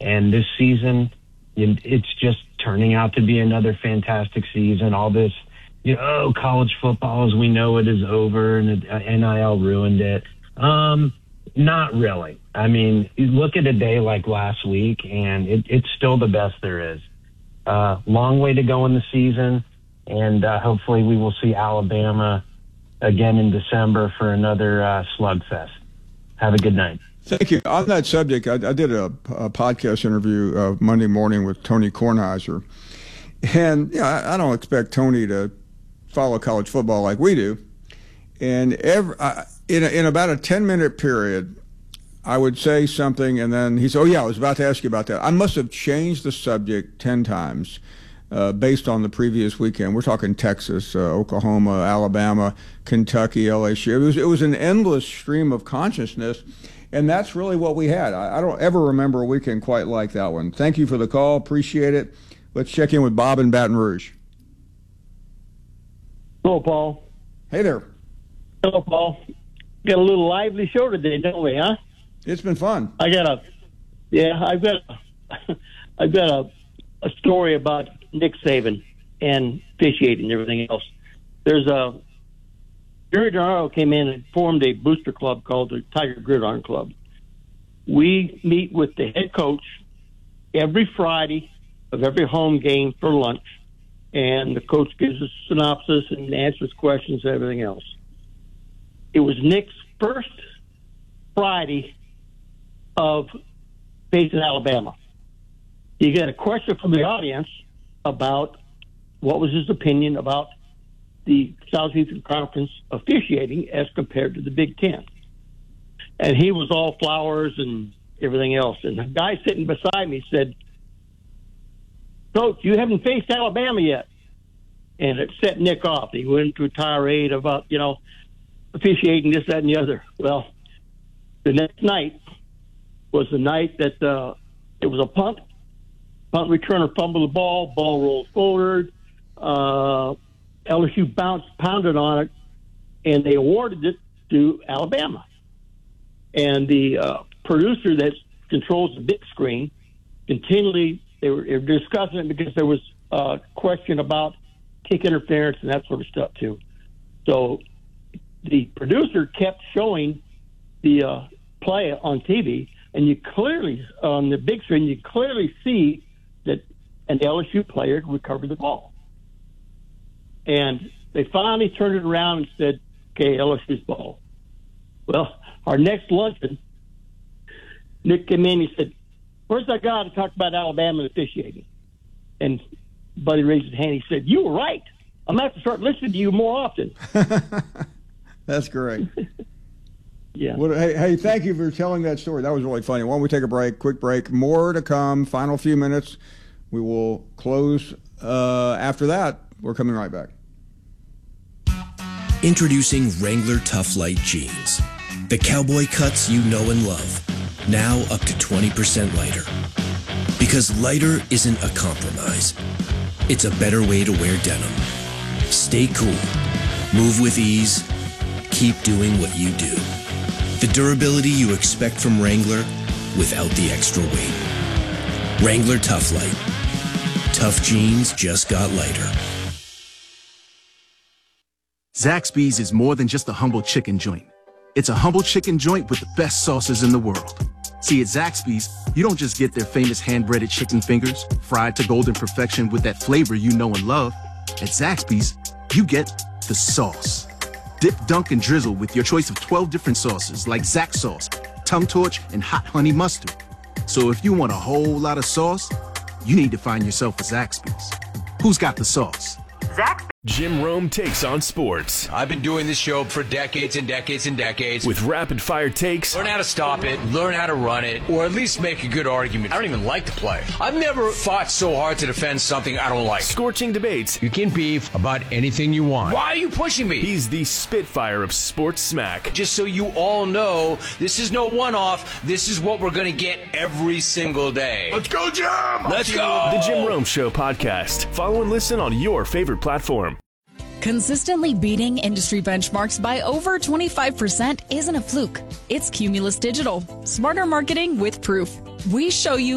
And this season, it's just turning out to be another fantastic season. All this, college football as we know it is over, and NIL ruined it. Not really. I mean, you look at a day like last week, and it's still the best there is. Long way to go in the season, and hopefully we will see Alabama again in December for another slugfest. Have a good night. Thank you. On that subject, I did a podcast interview Monday morning with Tony Kornheiser. And I don't expect Tony to follow college football like we do. And in about a 10-minute period, I would say something, and then he said, I was about to ask you about that. I must have changed the subject 10 times based on the previous weekend. We're talking Texas, Oklahoma, Alabama, Kentucky, LSU. It was an endless stream of consciousness, and that's really what we had. I don't ever remember a weekend quite like that one. Thank you for the call. Appreciate it. Let's check in with Bob in Baton Rouge. Hello, Paul. Hey there. Hello, Paul. Got a little lively show today, don't we, huh? It's been fun. I've got a story about Nick Saban and officiating and everything else. Jerry Dorado came in and formed a booster club called the Tiger Gridiron Club. We meet with the head coach every Friday of every home game for lunch, and the coach gives us a synopsis and answers questions and everything else. It was Nick's first Friday of facing Alabama. You get a question from the audience about what was his opinion about the Southeastern Conference officiating as compared to the Big Ten. And he was all flowers and everything else. And the guy sitting beside me said, "Coach, you haven't faced Alabama yet." And it set Nick off. He went into a tirade about, officiating this, that, and the other. Well, the next night was the night that it was a punt returner fumbled the ball rolled forward, LSU pounded on it, and they awarded it to Alabama. And the producer that controls the big screen continually, they were discussing it because there was a question about kick interference and that sort of stuff too. So the producer kept showing the play on TV, and you clearly, on the big screen, you clearly see that an LSU player recovered the ball. And they finally turned it around and said, okay, LSU's ball. Well, our next luncheon, Nick came in, he said, "Where's that guy to talk about Alabama and officiating?" And Buddy raised his hand. He said, "You were right. I'm going to have to start listening to you more often." That's great. Yeah. Well, hey, thank you for telling that story. That was really funny. Why don't we take a break, quick break. More to come, final few minutes. We will close after that. We're coming right back. Introducing Wrangler Tough Light Jeans. The cowboy cuts you know and love. Now up to 20% lighter. Because lighter isn't a compromise. It's a better way to wear denim. Stay cool. Move with ease. Keep doing what you do. The durability you expect from Wrangler without the extra weight. Wrangler Tough Light. Tough jeans just got lighter. Zaxby's is more than just a humble chicken joint. It's a humble chicken joint with the best sauces in the world. See, at Zaxby's, you don't just get their famous hand-breaded chicken fingers, fried to golden perfection with that flavor you know and love. At Zaxby's, you get the sauce. Dip, dunk, and drizzle with your choice of 12 different sauces like Zax sauce, tongue torch, and hot honey mustard. So if you want a whole lot of sauce, you need to find yourself a Zaxby's. Who's got the sauce? Zaxby's. Jim Rome takes on sports. I've been doing this show for decades and decades and decades. With rapid-fire takes. Learn how to stop it, learn how to run it, or at least make a good argument. I don't even like to play. I've never fought so hard to defend something I don't like. Scorching debates. You can beef about anything you want. Why are you pushing me? He's the Spitfire of sports smack. Just so you all know, this is no one-off. This is what we're going to get every single day. Let's go, Jim! Let's go! The Jim Rome Show podcast. Follow and listen on your favorite platform. Consistently beating industry benchmarks by over 25% isn't a fluke. It's Cumulus Digital. Smarter marketing with proof. We show you